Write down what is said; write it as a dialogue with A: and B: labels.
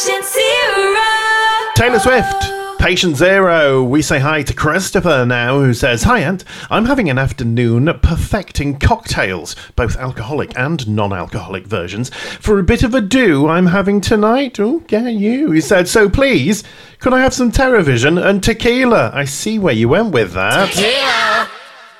A: Taylor Swift, Patient Zero. We say hi to Christopher now, who says, "Hi, Ant. I'm having an afternoon perfecting cocktails, both alcoholic and non-alcoholic versions, for a bit of a do I'm having tonight." Oh, yeah, you. He said, "So please, could I have some TerraVision and tequila?" I see where you went with that.
B: Tequila.